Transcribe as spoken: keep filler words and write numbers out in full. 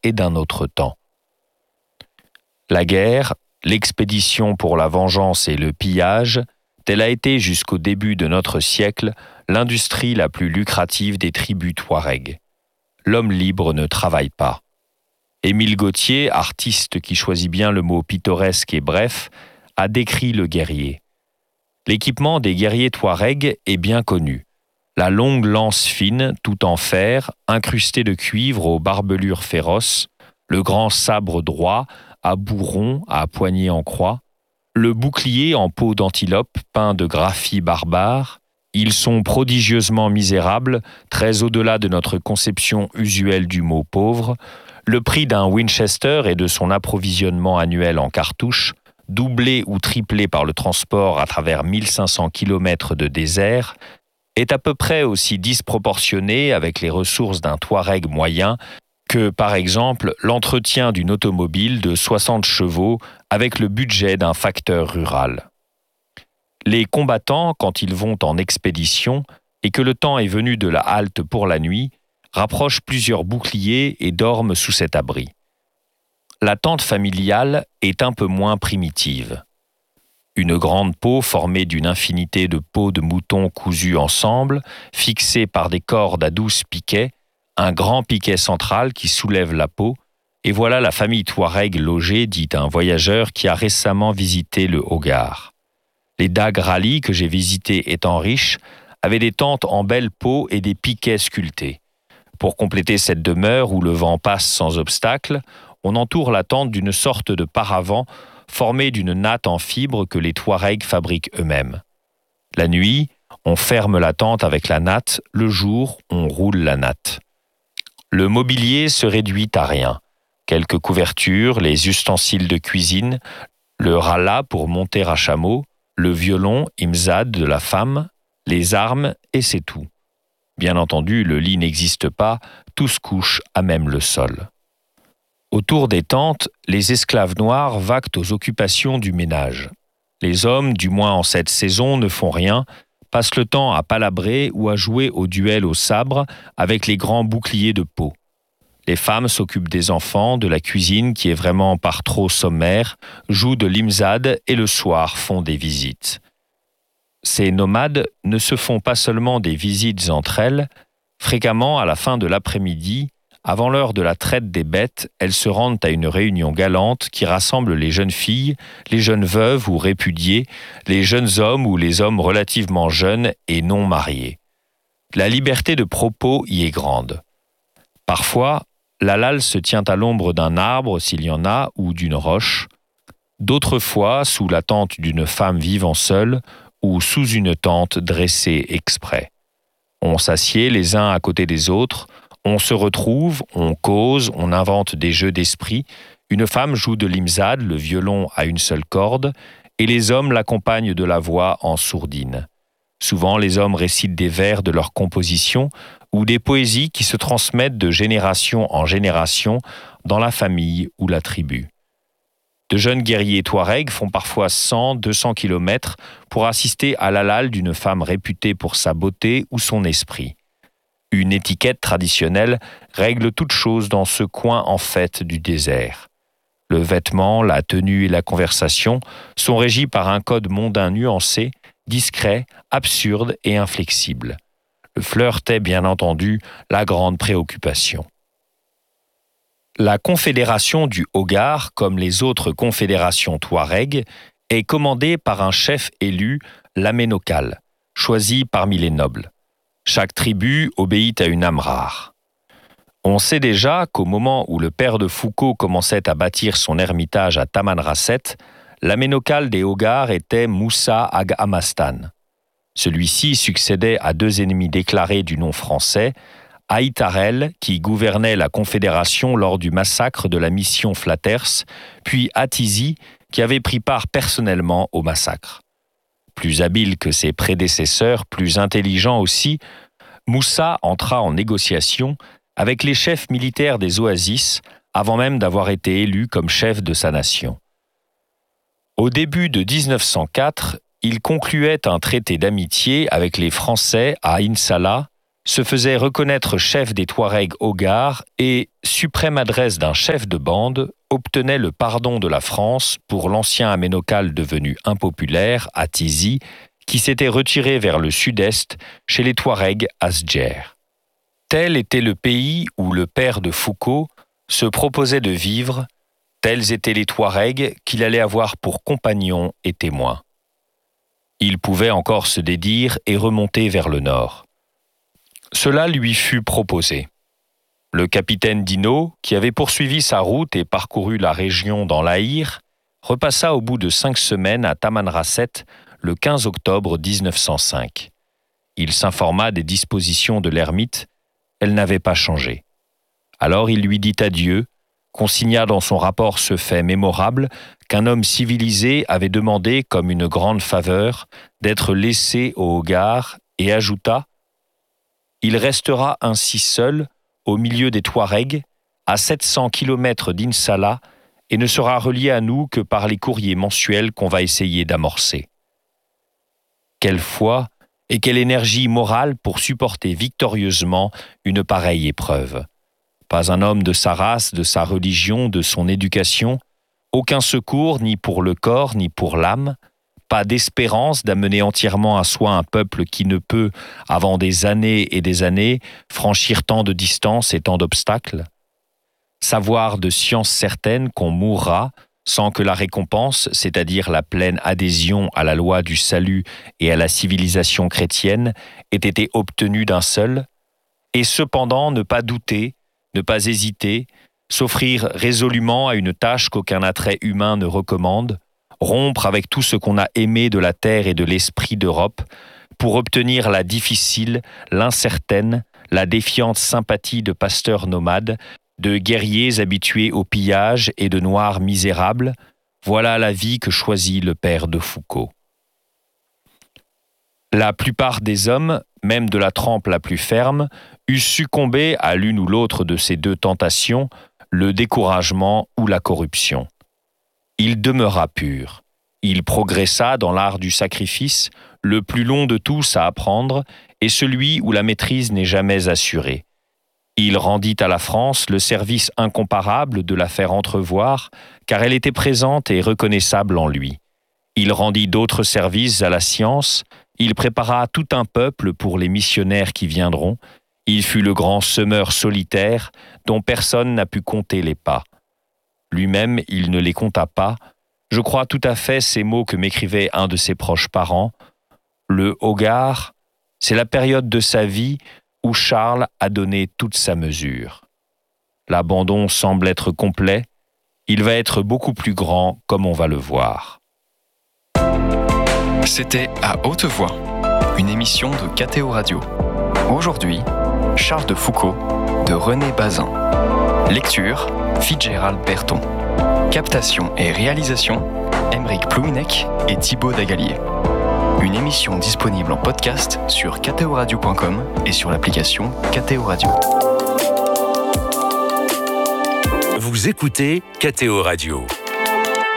et d'un autre temps. La guerre, l'expédition pour la vengeance et le pillage, telle a été jusqu'au début de notre siècle l'industrie la plus lucrative des tribus touaregs. L'homme libre ne travaille pas. Émile Gautier, artiste qui choisit bien le mot pittoresque et bref, a décrit le guerrier. L'équipement des guerriers touaregs est bien connu. La longue lance fine, tout en fer, incrustée de cuivre aux barbelures féroces, le grand sabre droit, à bourron, à poignée en croix, le bouclier en peau d'antilope peint de graphie barbare. Ils sont prodigieusement misérables, très au-delà de notre conception usuelle du mot pauvre. Le prix d'un Winchester et de son approvisionnement annuel en cartouches, doublé ou triplé par le transport à travers mille cinq cents kilomètres de désert, est à peu près aussi disproportionné avec les ressources d'un Touareg moyen que, par exemple, l'entretien d'une automobile de soixante chevaux avec le budget d'un facteur rural. Les combattants, quand ils vont en expédition et que le temps est venu de la halte pour la nuit, rapprochent plusieurs boucliers et dorment sous cet abri. La tente familiale est un peu moins primitive. Une grande peau formée d'une infinité de peaux de moutons cousues ensemble, fixées par des cordes à douze piquets, un grand piquet central qui soulève la peau, et voilà la famille Touareg logée, dit un voyageur qui a récemment visité le Hogar. Les Dag Rally que j'ai visités étant riches avaient des tentes en belle peau et des piquets sculptés. Pour compléter cette demeure où le vent passe sans obstacle, on entoure la tente d'une sorte de paravent formé d'une natte en fibre que les Touaregs fabriquent eux-mêmes. La nuit, on ferme la tente avec la natte, le jour, on roule la natte. Le mobilier se réduit à rien. Quelques couvertures, les ustensiles de cuisine, le rala pour monter à chameau, le violon, imzad de la femme, les armes, et c'est tout. Bien entendu, le lit n'existe pas, tout se couche à même le sol. Autour des tentes, les esclaves noirs vaquent aux occupations du ménage. Les hommes, du moins en cette saison, ne font rien, passent le temps à palabrer ou à jouer au duel au sabre avec les grands boucliers de peau. Les femmes s'occupent des enfants, de la cuisine qui est vraiment par trop sommaire, jouent de l'imzad et le soir font des visites. Ces nomades ne se font pas seulement des visites entre elles, fréquemment à la fin de l'après-midi, avant l'heure de la traite des bêtes, elles se rendent à une réunion galante qui rassemble les jeunes filles, les jeunes veuves ou répudiées, les jeunes hommes ou les hommes relativement jeunes et non mariés. La liberté de propos y est grande. Parfois, l'halal se tient à l'ombre d'un arbre, s'il y en a, ou d'une roche. D'autres fois, sous la tente d'une femme vivant seule, ou sous une tente dressée exprès. On s'assied les uns à côté des autres, on se retrouve, on cause, on invente des jeux d'esprit. Une femme joue de l'imzad, le violon à une seule corde, et les hommes l'accompagnent de la voix en sourdine. Souvent, les hommes récitent des vers de leur composition ou des poésies qui se transmettent de génération en génération dans la famille ou la tribu. De jeunes guerriers touaregs font parfois cent à deux cents kilomètres pour assister à l'halal d'une femme réputée pour sa beauté ou son esprit. Une étiquette traditionnelle règle toute chose dans ce coin en fait du désert. Le vêtement, la tenue et la conversation sont régis par un code mondain nuancé, discret, absurde et inflexible. Le flirt est, bien entendu, la grande préoccupation. La confédération du Hogar, comme les autres confédérations touaregs, est commandée par un chef élu, l'aménocal, choisi parmi les nobles. Chaque tribu obéit à une âme rare. On sait déjà qu'au moment où le père de Foucault commençait à bâtir son ermitage à Tamanrasset, l'aménocal des Hogars était Moussa Ag Amastan. Celui-ci succédait à deux ennemis déclarés du nom français, Aïtarel, qui gouvernait la Confédération lors du massacre de la mission Flatters, puis Atizi, qui avait pris part personnellement au massacre. Plus habile que ses prédécesseurs, plus intelligent aussi, Moussa entra en négociation avec les chefs militaires des oasis avant même d'avoir été élu comme chef de sa nation. Au début de dix-neuf cent quatre, il concluait un traité d'amitié avec les Français à Insala, se faisait reconnaître chef des Touaregs au Gard et, suprême adresse d'un chef de bande, obtenait le pardon de la France pour l'ancien aménocal devenu impopulaire à Tizi, qui s'était retiré vers le sud-est chez les Touaregs à Sdjer. Tel était le pays où le père de Foucault se proposait de vivre, tels étaient les Touaregs qu'il allait avoir pour compagnons et témoins. Il pouvait encore se dédire et remonter vers le nord. Cela lui fut proposé. Le capitaine Dinaud, qui avait poursuivi sa route et parcouru la région dans l'Aïr, repassa au bout de cinq semaines à Tamanrasset le quinze octobre dix-neuf cent cinq. Il s'informa des dispositions de l'ermite. Elles n'avaient pas changé. Alors il lui dit adieu, consigna dans son rapport ce fait mémorable qu'un homme civilisé avait demandé comme une grande faveur d'être laissé au Gard et ajouta « Il restera ainsi seul au milieu des Touaregs, à sept cents kilomètres d'Insallah, et ne sera relié à nous que par les courriers mensuels qu'on va essayer d'amorcer. » Quelle foi et quelle énergie morale pour supporter victorieusement une pareille épreuve. Pas un homme de sa race, de sa religion, de son éducation, aucun secours ni pour le corps ni pour l'âme, pas d'espérance d'amener entièrement à soi un peuple qui ne peut, avant des années et des années, franchir tant de distances et tant d'obstacles. Savoir de science certaine qu'on mourra sans que la récompense, c'est-à-dire la pleine adhésion à la loi du salut et à la civilisation chrétienne, ait été obtenue d'un seul, et cependant ne pas douter, ne pas hésiter, s'offrir résolument à une tâche qu'aucun attrait humain ne recommande, rompre avec tout ce qu'on a aimé de la terre et de l'esprit d'Europe, pour obtenir la difficile, l'incertaine, la défiante sympathie de pasteurs nomades, de guerriers habitués au pillage et de noirs misérables, voilà la vie que choisit le père de Foucault. La plupart des hommes, même de la trempe la plus ferme, eussent succombé à l'une ou l'autre de ces deux tentations, le découragement ou la corruption. Il demeura pur. Il progressa dans l'art du sacrifice, le plus long de tous à apprendre, et celui où la maîtrise n'est jamais assurée. Il rendit à la France le service incomparable de la faire entrevoir, car elle était présente et reconnaissable en lui. Il rendit d'autres services à la science, il prépara tout un peuple pour les missionnaires qui viendront, il fut le grand semeur solitaire dont personne n'a pu compter les pas. Lui-même, il ne les compta pas. Je crois tout à fait ces mots que m'écrivait un de ses proches parents. Le Haut-Gard, c'est la période de sa vie où Charles a donné toute sa mesure. L'abandon semble être complet, il va être beaucoup plus grand comme on va le voir. C'était À Haute Voix, une émission de K T O Radio. Aujourd'hui, Charles de Foucault, de René Bazin. Lecture, Fitzgerald Berton. Captation et réalisation, Aymeric Plouinec et Thibaut Dagalier. Une émission disponible en podcast sur k t o radio point com et sur l'application K T O Radio. Vous écoutez K T O Radio.